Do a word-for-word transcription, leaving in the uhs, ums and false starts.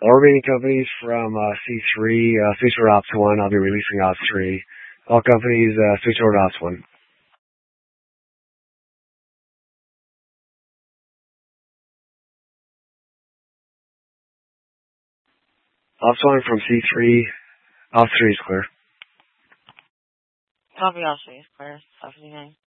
All remaining companies from uh, C three, uh, switch over to Ops one. I'll be releasing Ops three. All companies uh, switch over to Ops one. Ops one from C three. Ops three is clear. Copy, Ops three is clear. seventy-nine.